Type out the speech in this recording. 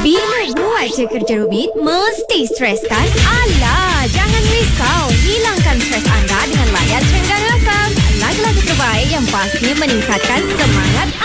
Bila buat je kerja rumit, mesti stres kan? Alah, jangan risau. Hilangkan stres anda dengan layan Trengganu FM. Lagu-lagu terbaik yang pastinya meningkatkan semangat